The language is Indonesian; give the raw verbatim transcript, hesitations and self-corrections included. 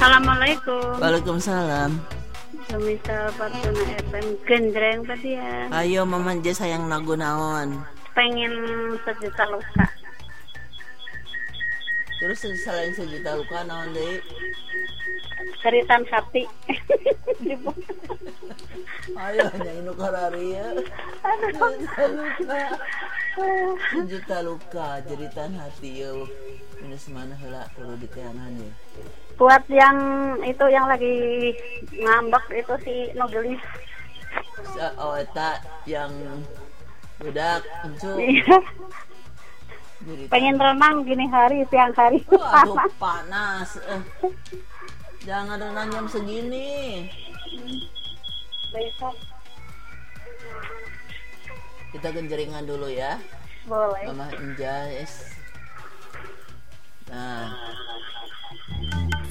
Assalamualaikum. Waalaikumsalam. Semisal Fortuna F M gendreng tadi ya. Ayo Mama Je sayang lagu naon. Pengen sejuta luka. Terus selain sejuta luka naon deui? Ceritan hati. Ayo nyanyi nu kararieu. Sejuta luka. Sejuta luka jeritan hati yeuh. Ini semana heula perlu diteangan ya. Buat yang itu yang lagi ngambek itu si Nogelis. Oh eta yang budak encu. Iya. Pengen renang gini hari siang hari. Aduh panas. Eh. Jangan renang jam segini. Besok. Kita genjeringan dulu ya. Boleh. Mama Enjas. Nah.